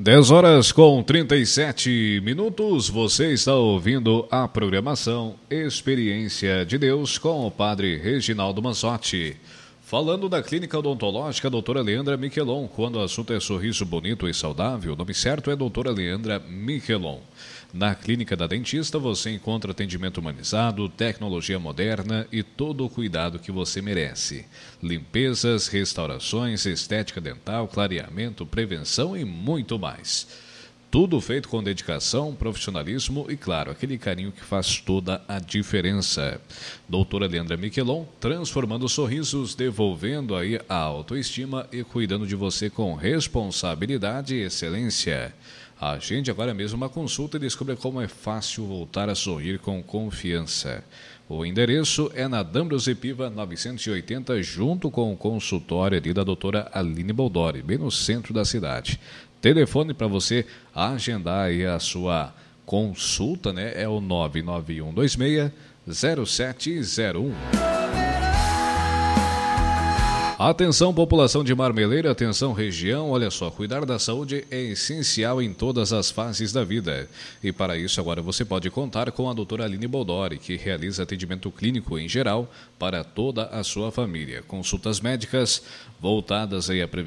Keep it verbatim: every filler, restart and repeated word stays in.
dez horas com trinta e sete minutos, você está ouvindo a programação Experiência de Deus com o Padre Reginaldo Manzotti. Falando da Clínica Odontológica doutora Leandra Miquelon, quando o assunto é sorriso bonito e saudável, o nome certo é doutora Leandra Miquelon. Na Clínica da Dentista você encontra atendimento humanizado, tecnologia moderna e todo o cuidado que você merece. Limpezas, restaurações, estética dental, clareamento, prevenção e muito mais. Tudo feito com dedicação, profissionalismo e, claro, aquele carinho que faz toda a diferença. Doutora Leandra Miquelon, transformando sorrisos, devolvendo aí a autoestima e cuidando de você com responsabilidade e excelência. Agende agora mesmo uma consulta e descubra como é fácil voltar a sorrir com confiança. O endereço é na D'Ambrosio Piva novecentos e oitenta, junto com o consultório ali da doutora Aline Boldori, bem no centro da cidade. Telefone para você agendar aí a sua consulta, né? É o nove nove um dois seis zero sete zero um. Atenção, população de Marmeleiro, atenção região, olha só, cuidar da saúde é essencial em todas as fases da vida. E para isso agora você pode contar com a doutora Aline Boldori, que realiza atendimento clínico em geral para toda a sua família. Consultas médicas voltadas aí à prevenção